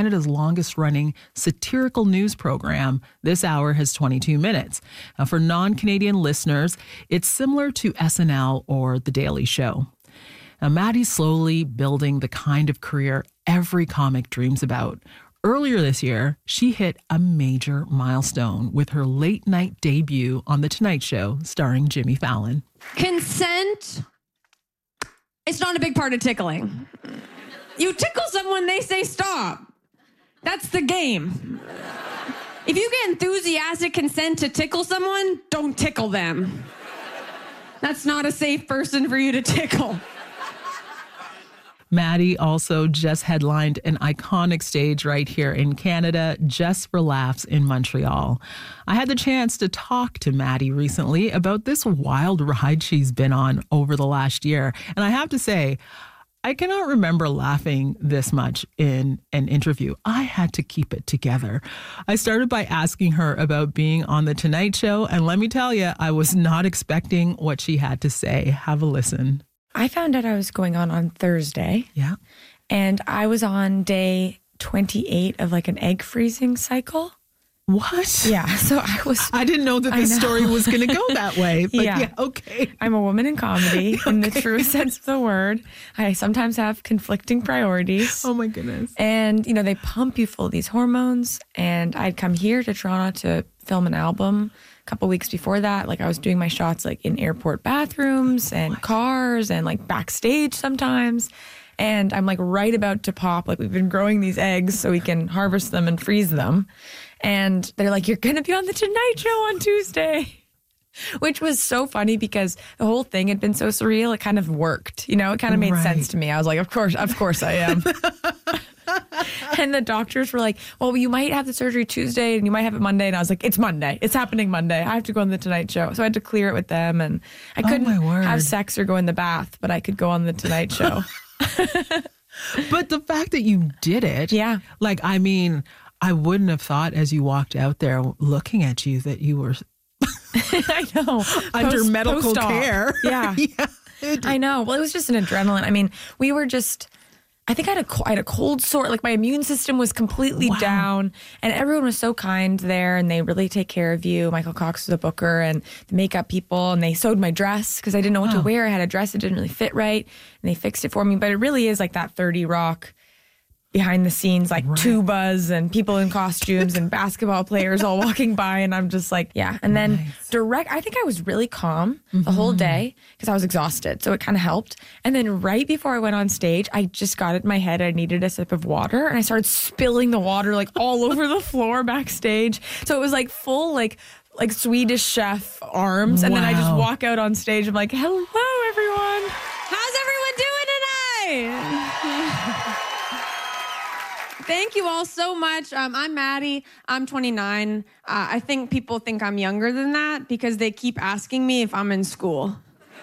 Canada's longest running satirical news program. This hour has 22 minutes. Now, for non-Canadian listeners, it's similar to SNL or The Daily Show. Now, Maddie's slowly building the kind of career every comic dreams about. Earlier this year, she hit a major milestone with her late night debut on The Tonight Show, starring Jimmy Fallon. Consent, it's not a big part of tickling. You tickle someone, they say stop. That's the game. If you get enthusiastic consent to tickle someone, don't tickle them. That's not a safe person for you to tickle. Maddie also just headlined an iconic stage right here in Canada, Just for Laughs in Montreal. I had the chance to talk to Maddie recently about this wild ride she's been on over the last year. And I have to say, I cannot remember laughing this much in an interview. I had to keep it together. I started by asking her about being on The Tonight Show, and let me tell you, I was not expecting what she had to say. Have a listen. I found out I was going on Thursday. Yeah. And I was on day 28 of like an egg freezing cycle. What? Yeah. So I didn't know that this story was going to go that way. But yeah, okay. I'm a woman in comedy in the true sense of the word. I sometimes have conflicting priorities. Oh my goodness. And, you know, they pump you full of these hormones. And I'd come here to Toronto to film an album. Couple weeks before that, like I was doing my shots like in airport bathrooms and cars and like backstage sometimes. And I'm like right about to pop. Like we've been growing these eggs so we can harvest them and freeze them. And they're like, you're going to be on The Tonight Show on Tuesday. Which was so funny because the whole thing had been so surreal. It kind of worked, you know, it kind of made sense to me. I was like, of course I am. And the doctors were like, well, you might have the surgery Tuesday and you might have it Monday. And I was like, it's Monday. It's happening Monday. I have to go on The Tonight Show. So I had to clear it with them. And I couldn't have sex or go in the bath, but I could go on The Tonight Show. But the fact that you did it. Yeah. Like, I mean, I wouldn't have thought as you walked out there looking at you that you were I know. under medical care. Yeah. Yeah. I know. Well, it was just an adrenaline. I mean, we were just... I think I had a cold sore. Like my immune system was completely down, and everyone was so kind there, and they really take care of you. Michael Cox was a booker, and the makeup people, and they sewed my dress because I didn't know what to wear. I had a dress that didn't really fit right, and they fixed it for me. But it really is like that 30 Rock behind the scenes, like tubas and people in costumes and basketball players all walking by, and I'm just like, yeah. And then I think I was really calm the whole day because I was exhausted, so it kind of helped. And then right before I went on stage, I just got it in my head I needed a sip of water, and I started spilling the water like all over the floor backstage. So it was like full like Swedish chef arms, and then I just walk out on stage. I'm like, hello everyone, how's everyone doing tonight? Thank you all so much. I'm Maddie. I'm 29. I think people think I'm younger than that because they keep asking me if I'm in school.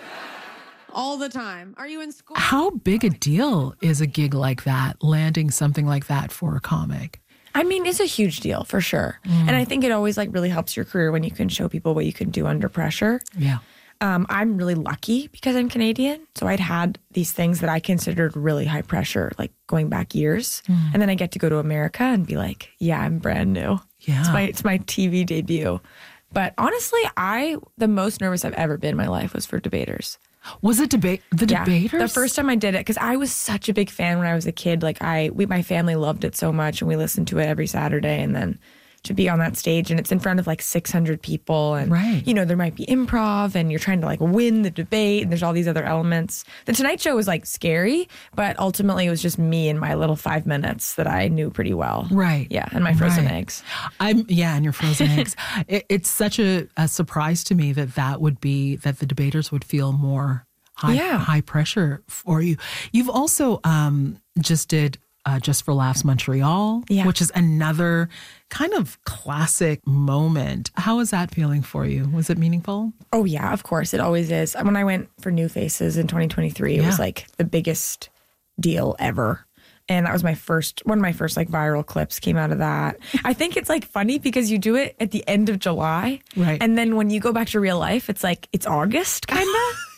All the time. Are you in school? How big a deal is a gig like that, landing something like that for a comic? I mean, it's a huge deal for sure. And I think it always like really helps your career when you can show people what you can do under pressure. Yeah. I'm really lucky because I'm Canadian. So I'd had these things that I considered really high pressure, like going back years. And then I get to go to America and be like, yeah, I'm brand new. Yeah. It's my TV debut. But honestly, the most nervous I've ever been in my life was for Debaters. Was it Debaters? The first time I did it, because I was such a big fan when I was a kid. Like my family loved it so much, and we listened to it every Saturday. And then to be on that stage, and it's in front of like 600 people, and you know, there might be improv, and you're trying to like win the debate, and there's all these other elements. The Tonight Show was like scary, but ultimately it was just me and my little 5 minutes that I knew pretty well. Right. Yeah, and my frozen eggs. And your frozen eggs. It's such a surprise to me that the Debaters would feel more high pressure for you. You've also just did Just for Laughs Montreal, which is another kind of classic moment. How is that feeling for you? Was it meaningful? Oh, yeah, of course. It always is. When I went for New Faces in 2023, it was like the biggest deal ever. And that was one of my first like viral clips came out of that. I think it's like funny because you do it at the end of July. Right. And then when you go back to real life, it's like, it's August kind of.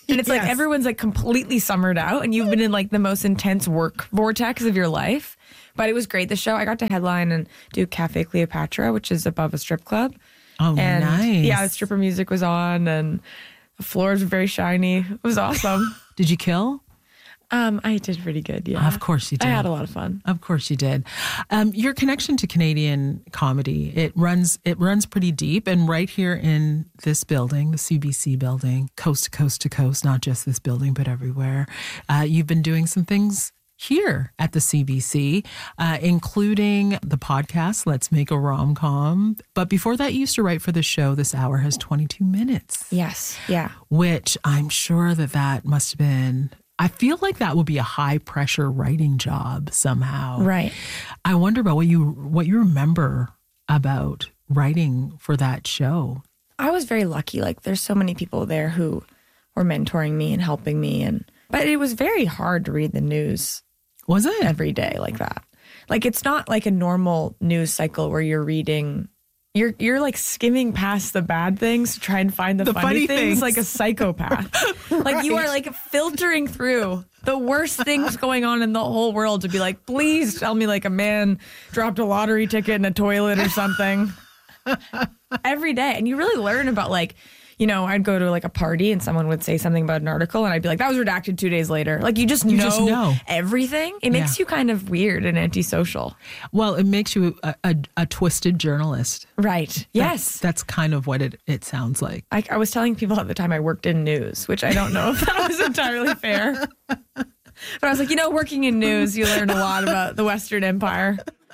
And it's like Yes. everyone's like completely summered out and you've been in like the most intense work vortex of your life. But it was great. The show, I got to headline and do Cafe Cleopatra, which is above a strip club. Oh, And nice. yeah, the stripper music was on and the floors were very shiny. It was awesome. Did you kill? I did pretty good, yeah. Of course you did. I had a lot of fun. Of course you did. Your connection to Canadian comedy, it runs pretty deep. And right here in this building, the CBC building, coast to coast to coast, not just this building, but everywhere, you've been doing some things here at the CBC, including the podcast, Let's Make a Rom-Com. But before that, you used to write for the show, This Hour Has 22 Minutes. Yes, yeah. Which I'm sure that must have been... I feel like that would be a high pressure writing job somehow. Right. I wonder about what you remember about writing for that show. I was very lucky. Like there's so many people there who were mentoring me and helping me but it was very hard to read the news Was it? every day like that. Like it's not like a normal news cycle where you're reading you're like skimming past the bad things to try and find the funny things like a psychopath. Like you are like filtering through the worst things going on in the whole world to be like, please tell me like a man dropped a lottery ticket in a toilet or something every day. And you really learn about like, you know, I'd go to like a party and someone would say something about an article and I'd be like, that was redacted 2 days later. Like you just know everything. It makes you kind of weird and antisocial. Well, it makes you a twisted journalist. Right. Yes. That's kind of what it sounds like. I was telling people at the time I worked in news, which I don't know if that was entirely fair. But I was like, you know, working in news, you learn a lot about the Western Empire.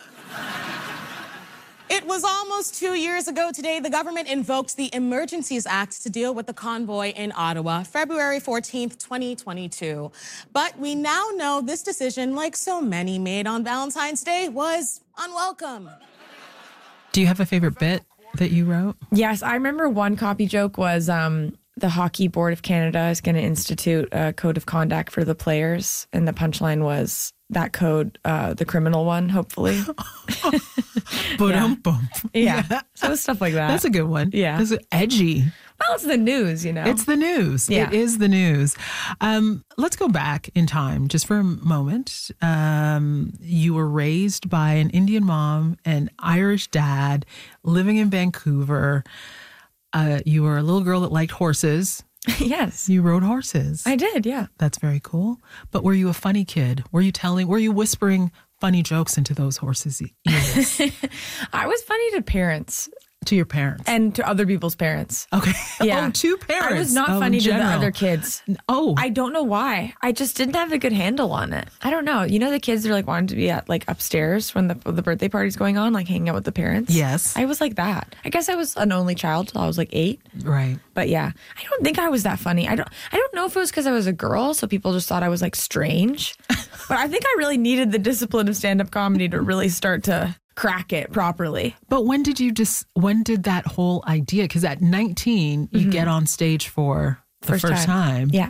It was almost 2 years ago today the government invoked the Emergencies Act to deal with the convoy in Ottawa, February 14th, 2022. But we now know this decision, like so many made on Valentine's Day, was unwelcome. Do you have a favorite bit that you wrote? Yes, I remember one copy joke was the Hockey Board of Canada is going to institute a code of conduct for the players. And the punchline was that code, the criminal one, hopefully. Boom. Yeah. So stuff like that. That's a good one. Yeah. That's edgy. Well, it's the news, you know. It's the news. Yeah. It is the news. Let's go back in time just for a moment. You were raised by an Indian mom, an Irish dad, living in Vancouver. You were a little girl that liked horses. Yes. You rode horses. I did, yeah. That's very cool. But were you a funny kid? Were you whispering funny jokes into those horses' ears? I was funny to parents. To your parents? And to other people's parents. Okay. Yeah. Oh, to parents. I was not in funny to the general. other kids. Oh. I don't know why. I just didn't have a good handle on it. I don't know. You know the kids that are like wanting to be at like upstairs when the birthday party's going on, like hanging out with the parents? Yes. I was like that. I guess I was an only child till I was like 8. Right. But yeah, I don't think I was that funny. I don't know if it was because I was a girl, so people just thought I was like strange. But I think I really needed the discipline of stand-up comedy to really start to crack it properly. But when did that whole idea, because at 19 you get on stage for the first time. Yeah.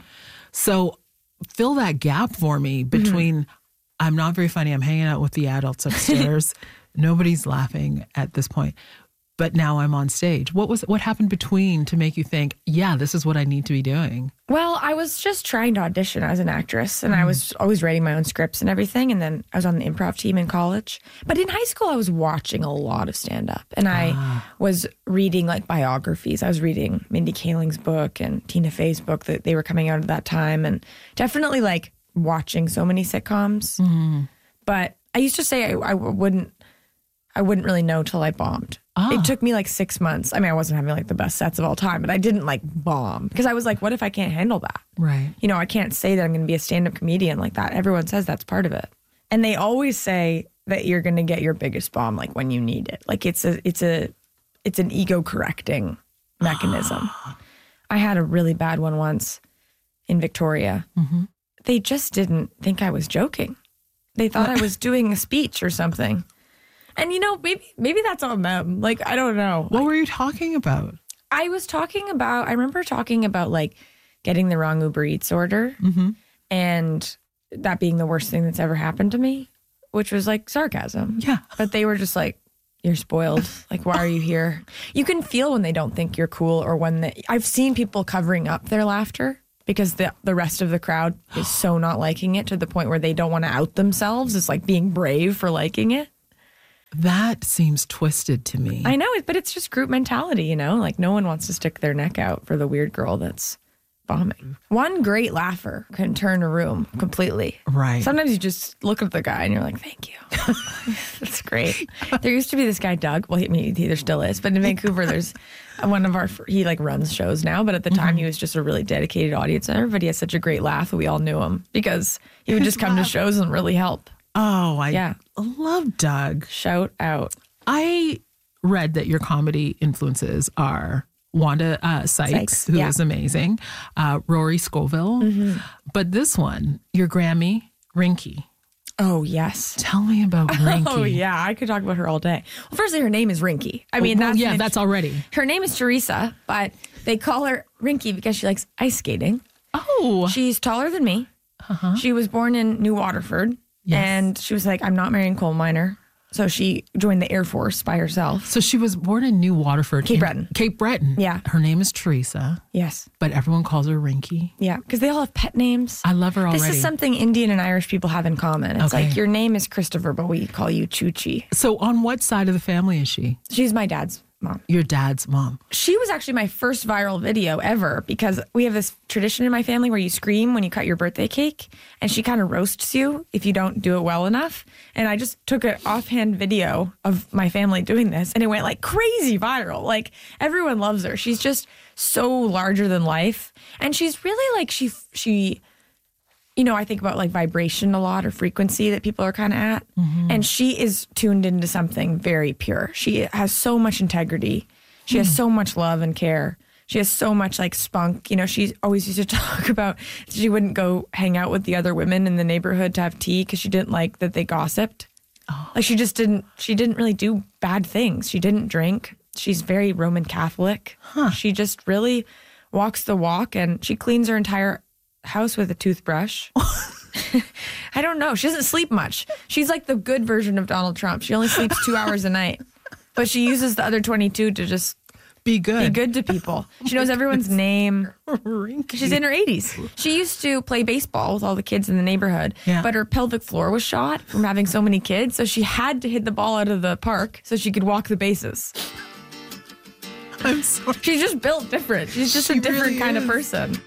So fill that gap for me between I'm not very funny, I'm hanging out with the adults upstairs, nobody's laughing at this point, but now I'm on stage. What happened between to make you think, yeah, this is what I need to be doing? Well, I was just trying to audition as an actress, and I was always writing my own scripts and everything. And then I was on the improv team in college. But in high school, I was watching a lot of stand-up, and I was reading like biographies. I was reading Mindy Kaling's book and Tina Fey's book that they were coming out at that time, and definitely like watching so many sitcoms. But I used to say I wouldn't really know till I bombed. It took me like 6 months. I mean, I wasn't having like the best sets of all time, but I didn't like bomb because I was like, what if I can't handle that? Right. You know, I can't say that I'm going to be a stand-up comedian like that. Everyone says that's part of it. And they always say that you're going to get your biggest bomb like when you need it. Like it's an ego correcting mechanism. I had a really bad one once in Victoria. They just didn't think I was joking. They thought I was doing a speech or something. And, you know, maybe that's on them. Like, I don't know. What were you talking about? I remember talking about, like, getting the wrong Uber Eats order and that being the worst thing that's ever happened to me, which was, like, sarcasm. Yeah. But they were just like, you're spoiled. Like, why are you here? You can feel when they don't think you're cool or when I've seen people covering up their laughter. because the rest of the crowd is so not liking it to the point where they don't want to out themselves. It's like being brave for liking it. That seems twisted to me. I know it, but it's just group mentality, you know? Like no one wants to stick their neck out for the weird girl that's bombing. One great laugher can turn a room completely. Right. Sometimes you just look at the guy and you're like, thank you. That's great. There used to be this guy, Doug. Well, he there still is. But in Vancouver, there's one of he like runs shows now. But at the time, he was just a really dedicated audience. And everybody has such a great laugh that we all knew him because he would just come to shows and really help. Oh, I love Doug. Shout out. I read that your comedy influences are Wanda Sykes, who is amazing, Rory Scovel. But this one, your Grammy, Rinky. Oh, yes. Tell me about Rinky. Oh, yeah. I could talk about her all day. Well, firstly, her name is Rinky. I mean, that's already. Her name is Teresa, but they call her Rinky because she likes ice skating. Oh. She's taller than me. She was born in New Waterford. Yes. And she was like, I'm not marrying a coal miner. So she joined the Air Force by herself. So she was born in New Waterford. Cape Breton. Cape Breton. Yeah. Her name is Teresa. Yes. But everyone calls her Rinky. Yeah. Because they all have pet names. I love her already. This is something Indian and Irish people have in common. It's like your name is Christopher, but we call you Chuchi. So on what side of the family is she? She's my dad's mom. Your dad's mom. She was actually my first viral video ever because we have this tradition in my family where you scream when you cut your birthday cake and she kind of roasts you if you don't do it well enough. And I just took an offhand video of my family doing this and it went like crazy viral. Like everyone loves her. She's just so larger than life. And she's really like she you know, I think about like vibration a lot or frequency that people are kind of at. And she is tuned into something very pure. She has so much integrity. She has so much love and care. She has so much like spunk. You know, she always used to talk about she wouldn't go hang out with the other women in the neighborhood to have tea because she didn't like that they gossiped. Like she didn't really do bad things. She didn't drink. She's very Roman Catholic. She just really walks the walk and she cleans her entire house with a toothbrush. I don't know. She doesn't sleep much. She's like the good version of Donald Trump. She only sleeps 2 hours a night, but she uses the other 22 to just be good to people. She knows everyone's name. Rinky. She's in her 80s. She used to play baseball with all the kids in the neighborhood, but her pelvic floor was shot from having so many kids, so she had to hit the ball out of the park so she could walk the bases. I'm sorry. She's just built different. She's just a different really kind is. of person.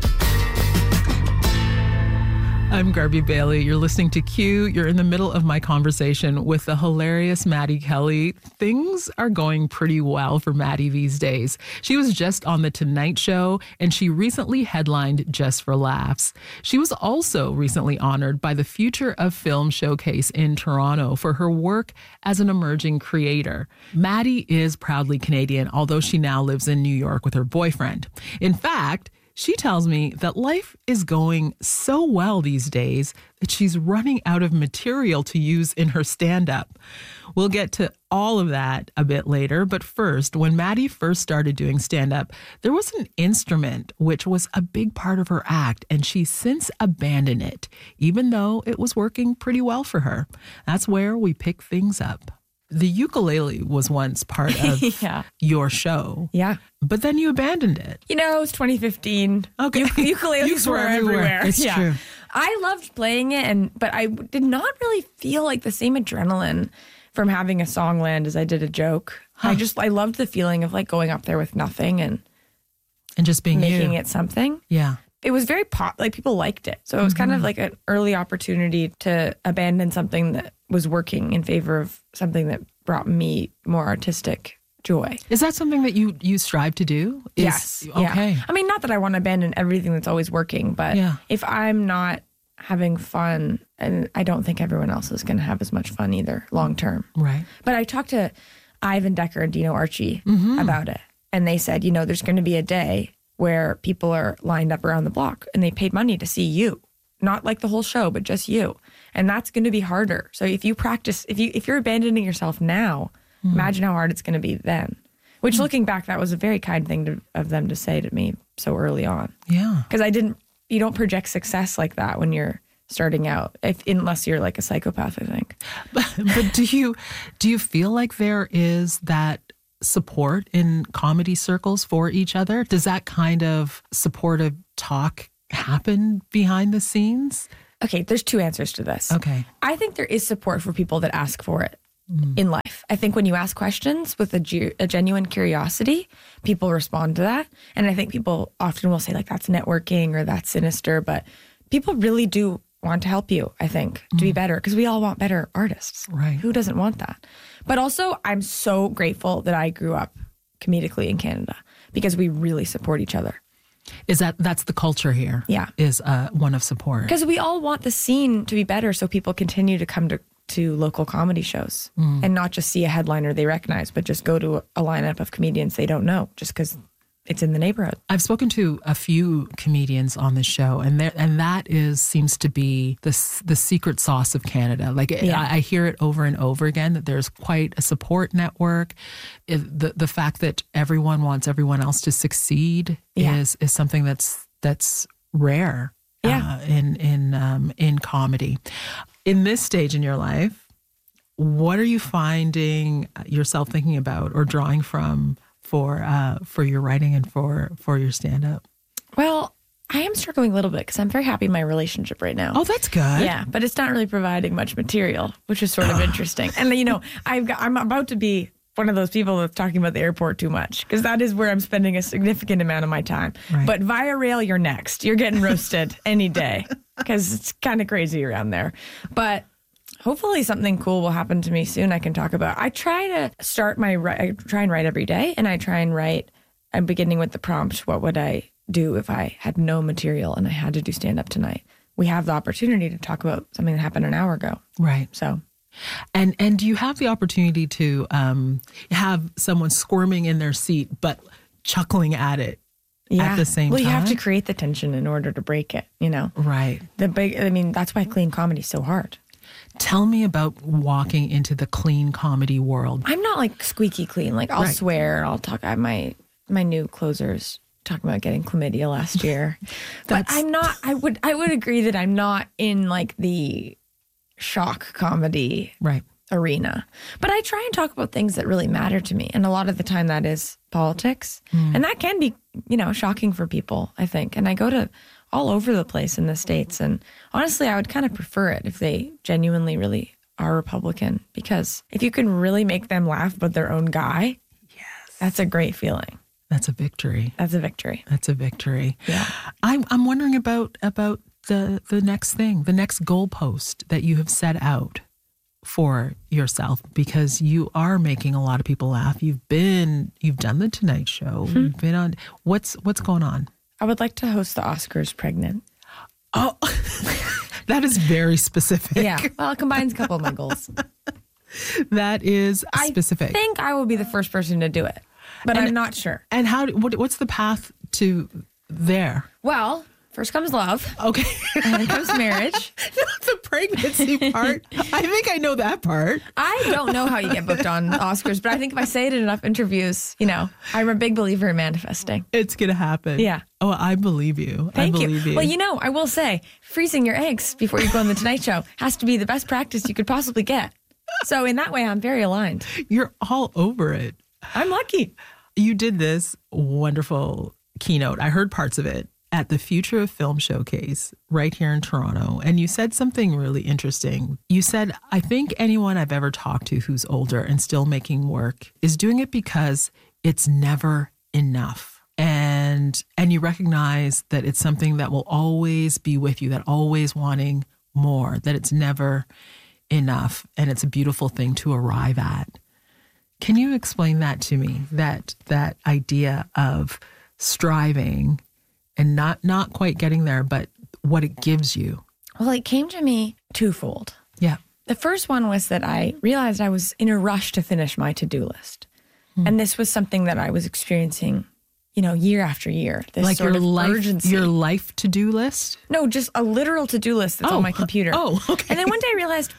I'm Garby Bailey. You're listening to Q. You're in the middle of my conversation with the hilarious Maddie Kelly. Things are going pretty well for Maddie these days. She was just on The Tonight Show, and she recently headlined Just for Laughs. She was also recently honored by the Future of Film Showcase in Toronto for her work as an emerging creator. Maddie is proudly Canadian, although she now lives in New York with her boyfriend. In fact, she tells me that life is going so well these days that she's running out of material to use in her stand-up. We'll get to all of that a bit later, but first, when Maddie first started doing stand-up, there was an instrument which was a big part of her act, and she's since abandoned it, even though it was working pretty well for her. That's where we pick things up. The ukulele was once part of your show. Yeah. But then you abandoned it. You know, it's 2015. Okay. Ukuleles were everywhere. It's true. I loved playing it, but I did not really feel like the same adrenaline from having a song land as I did a joke. I loved the feeling of like going up there with nothing and just being making it something. Yeah. It was very like people liked it. So it was kind of like an early opportunity to abandon something that was working in favor of something that brought me more artistic joy. Is that something that you strive to do? Yes. Okay. Yeah. I mean, not that I want to abandon everything that's always working, but if I'm not having fun, and I don't think everyone else is going to have as much fun either long term. Right. But I talked to Ivan Decker and Dino Archie about it. And they said, you know, there's going to be a day where people are lined up around the block and they paid money to see you. Not like the whole show, but just you. And that's going to be harder. So if you practice, if you're abandoning yourself now, imagine how hard it's going to be then. Which looking back, that was a very kind thing of them to say to me so early on. Yeah. Because you don't project success like that when you're starting out, unless you're like a psychopath, I think. But do you feel like there is that support in comedy circles for each other? Does that kind of supportive talk happen behind the scenes? Okay, there's two answers to this. Okay. I think there is support for people that ask for it in life. I think when you ask questions with a genuine curiosity, people respond to that. And I think people often will say, like, that's networking or that's sinister, but people really do want to help you, I think, to be better, because we all want better artists. Right. Who doesn't want that? But also, I'm so grateful that I grew up comedically in Canada, because we really support each other. That's the culture here? Yeah. Is one of support. Because we all want the scene to be better so people continue to come to local comedy shows and not just see a headliner they recognize, but just go to a lineup of comedians they don't know just because it's in the neighborhood. I've spoken to a few comedians on this show, and that seems to be the secret sauce of Canada. Like, I hear it over and over again that there's quite a support network. The fact that everyone wants everyone else to succeed is something that's rare. In comedy. In this stage in your life, what are you finding yourself thinking about or drawing from for your writing and for your stand-up? Well, I am struggling a little bit because I'm very happy in my relationship right now. Oh, that's good. Yeah, but it's not really providing much material, which is sort of interesting. And I'm about to be one of those people that's talking about the airport too much, because that is where I'm spending a significant amount of my time. Right. But via rail, you're next. You're getting roasted any day because it's kind of crazy around there. But hopefully something cool will happen to me soon I can talk about. I try and write every day, and I try and write. I'm beginning with the prompt, what would I do if I had no material and I had to do stand-up tonight? We have the opportunity to talk about something that happened an hour ago. Right. So... And do you have the opportunity to have someone squirming in their seat but chuckling at it at the same time? Well, you have to create the tension in order to break it, Right. That's why clean comedy is so hard. Tell me about walking into the clean comedy world. I'm not like squeaky clean. Like I'll swear, I'll talk. I have my new closers talking about getting chlamydia last year. But I'm not, I would agree that I'm not in like the shock comedy arena. But I try and talk about things that really matter to me. And a lot of the time that is politics. And that can be, shocking for people, I think. And I go to all over the place in the States. And honestly, I would kind of prefer it if they genuinely really are Republican. Because if you can really make them laugh about their own guy, that's a great feeling. That's a victory. That's a victory. That's a victory. Yeah. I'm wondering about the next thing, the next goalpost that you have set out for yourself, because you are making a lot of people laugh. You've done the Tonight Show. You've been on. What's going on? I would like to host the Oscars pregnant. Oh, that is very specific. Yeah. Well, it combines a couple of my goals. That is specific. I think I will be the first person to do it, but I'm not sure. And what's the path to there? Well, first comes love. Okay. And then comes marriage. The pregnancy part. I think I know that part. I don't know how you get booked on Oscars, but I think if I say it in enough interviews, I'm a big believer in manifesting. It's going to happen. Yeah. Oh, I believe you. Thank I believe you. Well, I will say, freezing your eggs before you go on the Tonight Show has to be the best practice you could possibly get. So in that way, I'm very aligned. You're all over it. I'm lucky. You did this wonderful keynote. I heard parts of it at the Future of Film Showcase right here in Toronto. And you said something really interesting. You said, I think anyone I've ever talked to who's older and still making work is doing it because it's never enough. And you recognize that it's something that will always be with you, that always wanting more, that it's never enough. And it's a beautiful thing to arrive at. Can you explain that to me? That idea of striving and not quite getting there, but what it gives you. Well, it came to me twofold. Yeah. The first one was that I realized I was in a rush to finish my to-do list. And this was something that I was experiencing, year after year. This like sort your of life, urgency. your life to-do list? No, just a literal to-do list that's on my computer. Oh, okay. And then one day I realized,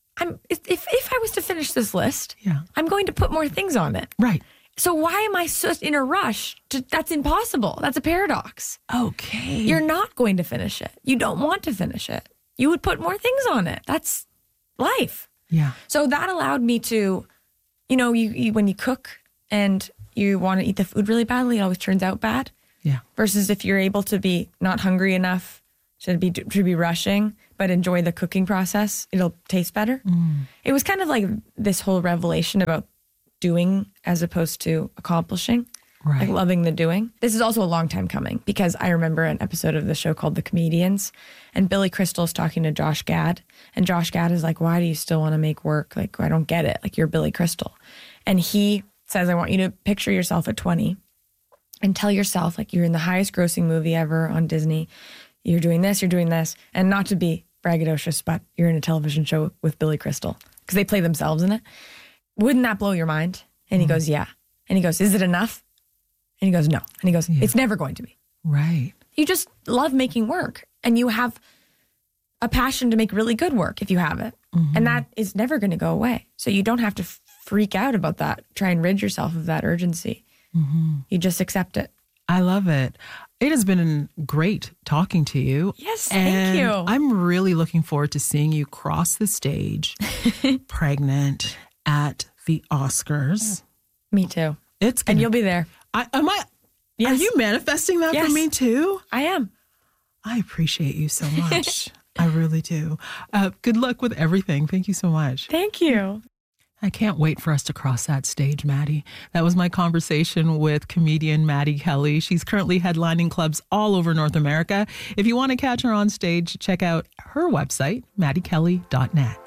if I was to finish this list, Yeah. I'm going to put more things on it. Right. So why am I so in a rush? That's impossible. That's a paradox. Okay. You're not going to finish it. You don't want to finish it. You would put more things on it. That's life. Yeah. So that allowed me to, you when you cook and you want to eat the food really badly, it always turns out bad. Yeah. Versus if you're able to be not hungry enough to be rushing, but enjoy the cooking process, it'll taste better. It was kind of like this whole revelation about doing as opposed to accomplishing. Right. Like loving the doing. This is also a long time coming because I remember an episode of the show called The Comedians, and Billy Crystal's talking to Josh Gad, and Josh Gad is like, why do you still want to make work? Like, I don't get it. Like, you're Billy Crystal. And he says, I want you to picture yourself at 20 and tell yourself like you're in the highest grossing movie ever on Disney. You're doing this, and not to be braggadocious, but you're in a television show with Billy Crystal because they play themselves in it. Wouldn't that blow your mind? And he goes, yeah. And he goes, is it enough? And he goes, no. And he goes, it's never going to be. Right. You just love making work and you have a passion to make really good work if you have it. And that is never going to go away. So you don't have to freak out about that. Try and rid yourself of that urgency. You just accept it. I love it. It has been great talking to you. Yes, and thank you. I'm really looking forward to seeing you cross the stage, pregnant at the Oscars. Me too. It's And you'll be there. Are you manifesting that for me too? I am. I appreciate you so much. I really do. Good luck with everything. Thank you so much. Thank you. I can't wait for us to cross that stage, Maddie. That was my conversation with comedian Maddie Kelly. She's currently headlining clubs all over North America. If you want to catch her on stage, check out her website, maddiekelly.net.